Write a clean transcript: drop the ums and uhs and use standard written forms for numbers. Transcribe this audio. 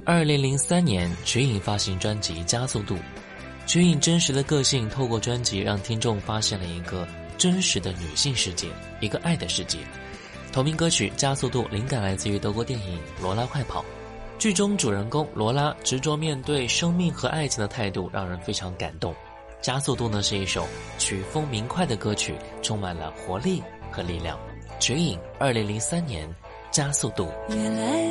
2003年，瞿颖发行专辑《加速度》。瞿颖真实的个性透过专辑让听众发现了一个真实的女性世界，一个爱的世界。同名歌曲《加速度》灵感来自于德国电影《罗拉快跑》，剧中主人公罗拉执着面对生命和爱情的态度让人非常感动。加速度呢是一首曲风明快的歌曲，充满了活力和力量。瞿颖2003年《加速度》。